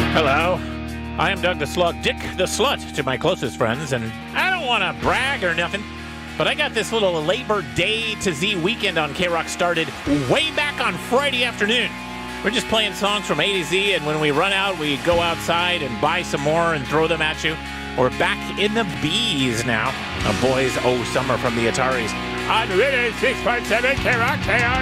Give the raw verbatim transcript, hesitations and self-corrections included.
Hello, I am Doug the Slug, Dick the Slut to my closest friends, and I don't want to brag or nothing, but I got this little Labor Day to Z weekend on K-Rock started way back on Friday afternoon. We're just playing songs from A to Z, and when we run out, we go outside and buy some more and throw them at you. We're back in the B's now. A boys, oh, summer from the Ataris. On six point seven K-Rock K R.